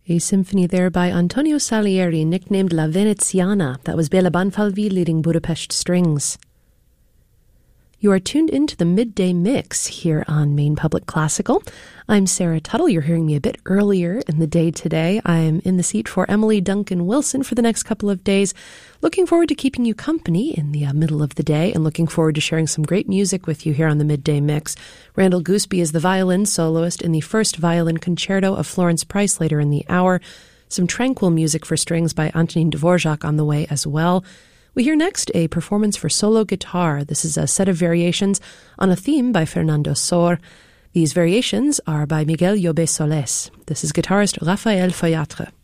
A symphony there by Antonio Salieri, nicknamed La Veneziana. That was Bela Banfalvi leading Budapest Strings. You are tuned into the Midday Mix here on Maine Public Classical. I'm Sarah Tuttle. You're hearing me a bit earlier in the day today. I'm in the seat for Emily Duncan Wilson for the next couple of days. Looking forward to keeping you company in the middle of the day and looking forward to sharing some great music with you here on the Midday Mix. Randall Gooseby is the violin soloist in the first violin concerto of Florence Price later in the hour. Some tranquil music for strings by Antonin Dvorak on the way as well. We hear next a performance for solo guitar. This is a set of variations on a theme by Fernando Sor. These variations are by Miguel Llobet Solés. This is guitarist Rafael Foyatre.